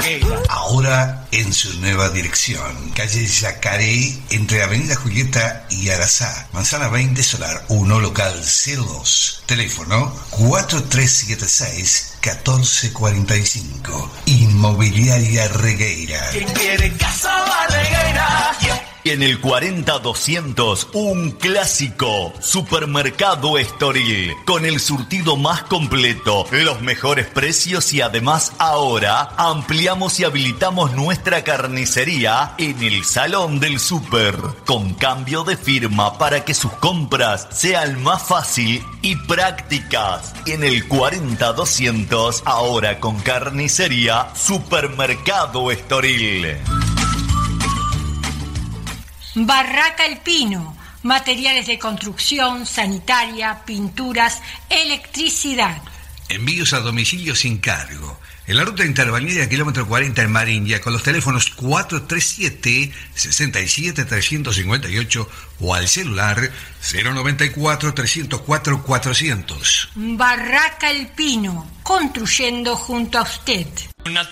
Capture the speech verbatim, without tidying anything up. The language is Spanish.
Regueira. Ahora en su nueva dirección. Calle Yacaré, entre Avenida Julieta y Arazá. Manzana veinte, Solar uno, local cero dos. Teléfono cuatro tres siete seis, uno cuatro cuatro cinco. Inmobiliaria Regueira. ¿Quién quiere casa va Regueira? En el cuarenta doscientos, un clásico, Supermercado Estoril, con el surtido más completo, los mejores precios y además ahora ampliamos y habilitamos nuestra carnicería en el Salón del Super, con cambio de firma para que sus compras sean más fácil y prácticas. En el cuarenta doscientos, ahora con carnicería, Supermercado Estoril. Barraca El Pino, materiales de construcción, sanitaria, pinturas, electricidad. Envíos a domicilio sin cargo. En la ruta interbalnearia kilómetro cuarenta en Marindia, con los teléfonos cuatro tres siete, seis siete tres cinco ocho o al celular cero nueve cuatro, tres cero cuatro, cuatrocientos. Barraca El Pino, construyendo junto a usted.